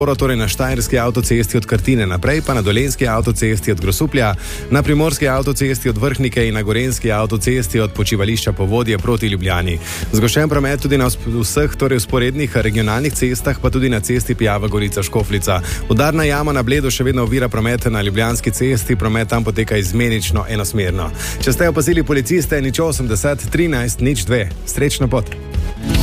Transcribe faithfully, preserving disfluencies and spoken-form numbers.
torej na Štajerski avtocesti od Krtine naprej, pa na Dolenjski avtocesti od Grosuplja, na Primorski avtocesti od Vrhnike in na Gorenjski avtocesti od Počivališča Povodje proti Ljubljani. Zgoščen promet tudi na vseh torej vzporednih regionalnih cestah, pa tudi na cesti Pijava Gorica Škofljica. Udarna jama na Bledu še vedno ovira promet na Ljubljanski cesti, promet tam poteka izmenično enosmerno. Če ste opazili policiste, nič osemdeset trinajst nič dve. Srečno pot!